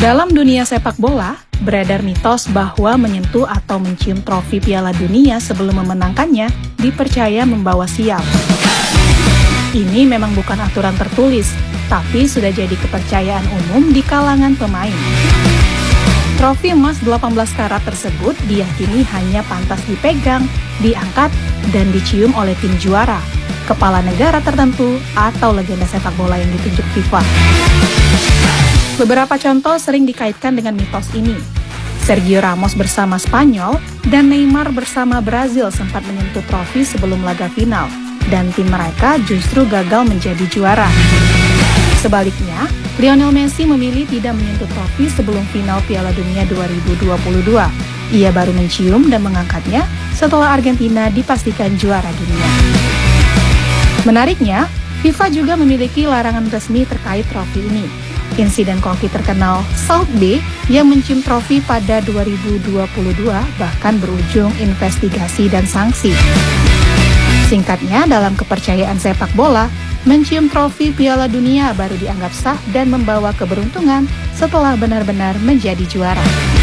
Dalam dunia sepak bola, beredar mitos bahwa menyentuh atau mencium trofi Piala Dunia sebelum memenangkannya dipercaya membawa sial. Ini memang bukan aturan tertulis, tapi sudah jadi kepercayaan umum di kalangan pemain. Trofi emas 18 karat tersebut diyakini hanya pantas dipegang, diangkat, dan dicium oleh tim juara, kepala negara tertentu, atau legenda sepak bola yang ditunjuk FIFA. Beberapa contoh sering dikaitkan dengan mitos ini. Sergio Ramos bersama Spanyol dan Neymar bersama Brazil sempat menyentuh trofi sebelum laga final, dan tim mereka justru gagal menjadi juara. Sebaliknya, Lionel Messi memilih tidak menyentuh trofi sebelum final Piala Dunia 2022. Ia baru mencium dan mengangkatnya setelah Argentina dipastikan juara dunia. Menariknya, FIFA juga memiliki larangan resmi terkait trofi ini. Insiden koki terkenal South Bay yang mencium trofi pada 2022 bahkan berujung investigasi dan sanksi. Singkatnya, dalam kepercayaan sepak bola, mencium trofi Piala Dunia baru dianggap sah dan membawa keberuntungan setelah benar-benar menjadi juara.